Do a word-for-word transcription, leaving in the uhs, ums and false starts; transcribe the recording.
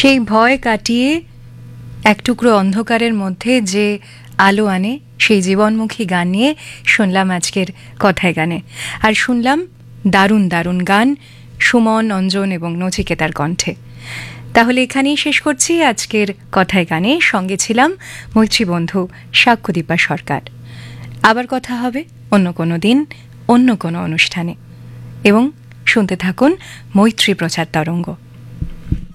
সেই ভয় কাটিয়ে এক টুকরো অন্ধকারের মধ্যে যে আলো আনে সেই জীবনমুখী গান নিয়ে শুনলাম আজকের কথায় গানে। আর শুনলাম দারুণ দারুণ গান সুমন, অঞ্জন এবং নচিকেতার কণ্ঠে। তাহলে এখানেই শেষ করছি আজকের কথায় গানে। সঙ্গে ছিলাম মৈত্রী বন্ধু সাক্ষ্যদীপা সরকার। আবার কথা হবে অন্য কোনো দিন, অন্য কোনো অনুষ্ঠানে। এবং শুনতে থাকুন মৈত্রী প্রচার তরঙ্গ।